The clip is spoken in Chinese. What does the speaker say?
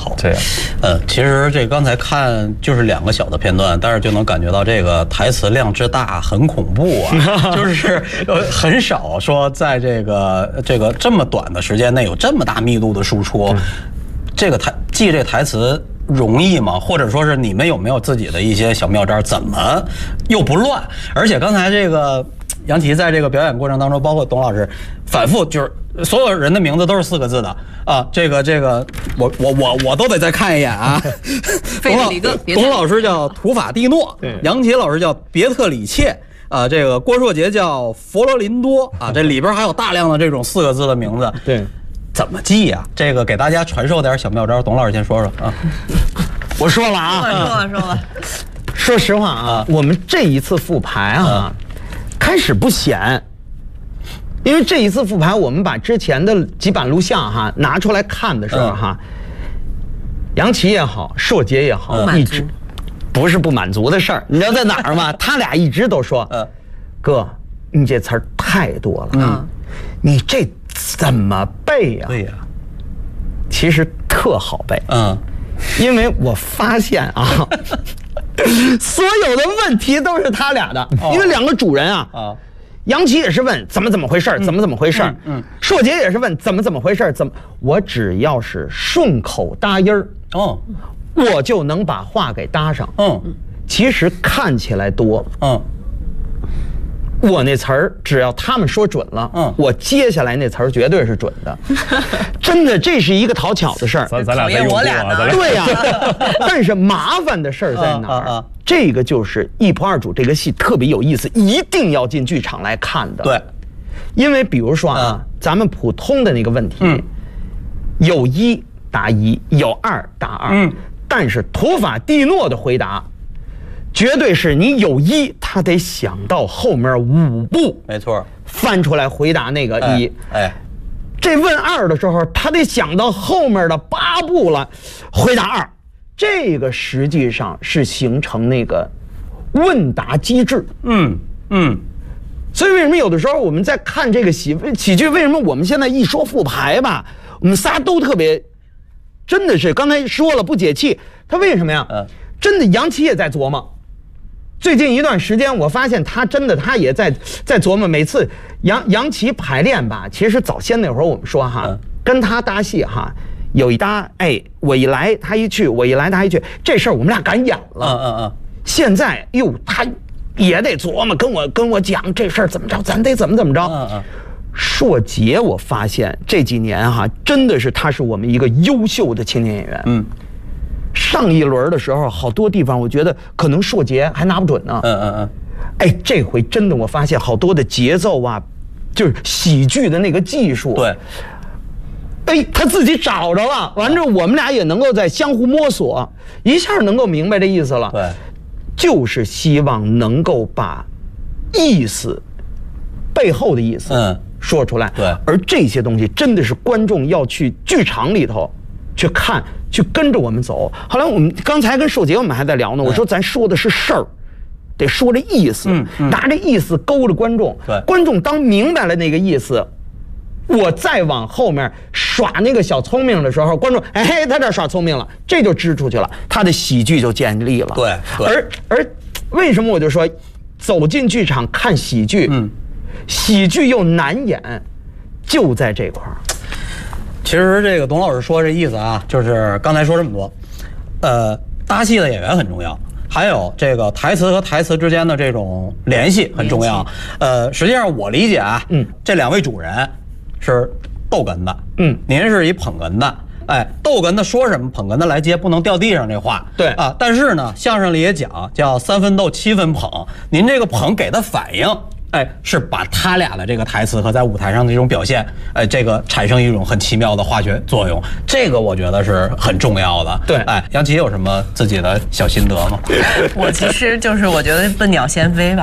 口。 对， 其实这刚才看就是2个小的片段，但是就能感觉到这个台词量之大很恐怖啊，就是很少说在这个这么短的时间内有这么大密度的输出，这个记这台词容易吗？或者说是你们有没有自己的一些小妙招，怎么又不乱？而且刚才这个杨奇在这个表演过程当中，包括董老师反复就是所有人的名字都是4个字的啊，这个我都得再看一眼啊。董老师叫图法蒂诺，杨奇老师叫别特里切。这个郭硕杰叫佛罗林多啊，这里边还有大量的这种4个字的名字。 对， 怎么记啊？这个给大家传授点小妙招。董老师先说说啊。 我说了啊， 说了。 说实话啊，我们这一次复排啊，开始不显，因为这一次复排，我们把之前的几版录像哈拿出来看的时候哈，杨奇也好，硕杰也好，一直不是不满足的事儿，你知道在哪儿吗？他俩一直都说，哥，你这词儿太多了，你这怎么背呀？ 对呀， 其实特好背，因为我发现啊，所有的问题都是他俩的，因为2个主人啊，杨奇也是问怎么回事，怎么回事，硕杰也是问怎么回事，我只要是顺口搭音儿，我就能把话给搭上，其实看起来多，我那词儿只要他们说准了，我接下来那词儿绝对是准的，真的，这是一个讨巧的事儿。 咱俩在用过啊， 对呀。但是麻烦的事儿在哪儿？这个就是一仆二主这个戏特别有意思，一定要进剧场来看的。 对， 因为比如说啊，咱们普通的那个问题，有1答1，有2答2，但是图法蒂诺的回答。绝对是你有1，他得想到后面5步， 没错， 翻出来回答那个1。这问2的时候，他得想到后面的8步了，回答2。这个实际上是形成那个问答机制。所以为什么有的时候我们在看这个喜剧，为什么我们现在一说复排吧，我们仨都特别，真的是刚才说了不解气。他为什么呀？真的，杨奇也在琢磨。最近一段时间，我发现他也在琢磨。每次杨奇排练吧，其实早先那会儿我们说哈，跟他搭戏哈，有一搭，我一来他一去，我一来他一去，这事儿我们俩敢演了。现在他也得琢磨，跟我讲这事儿怎么着，咱得怎么着。硕杰，我发现这几年哈，真的是他是我们一个优秀的青年演员。上一轮的时候，好多地方我觉得可能硕杰还拿不准呢。这回真的我发现好多的节奏啊，就是喜剧的那个技术。对，他自己找着了，完之后我们俩也能够在相互摸索，一下能够明白这意思了。 对， 就是希望能够把意思背后的意思说出来。 对， 而这些东西真的是观众要去剧场里头去看。去跟着我们走。后来我们刚才跟硕杰我们还在聊呢，我说咱说的是事儿，得说这意思，拿这意思勾着观众。 对， 观众当明白了那个意思，我再往后面耍那个小聪明的时候，观众他这耍聪明了，这就支出去了，他的喜剧就建立了。 对， 而为什么我就说走进剧场看喜剧，喜剧又难演，就在这块儿。 其实这个董老师说这意思啊，就是刚才说这么多，搭戏的演员很重要，还有这个台词和台词之间的这种联系很重要。实际上我理解啊，这2位主人是逗哏的，您是一捧哏的。逗哏的说什么捧哏的来接，不能掉地上这话。 对啊，但是呢，相声里也讲叫3分逗7分捧，您这个捧给的反应。是把他俩的这个台词和在舞台上的这种表现，这个产生一种很奇妙的化学作用，这个我觉得是很重要的。 对， 杨奇有什么自己的小心得吗？ 我其实就是我觉得笨鸟先飞吧。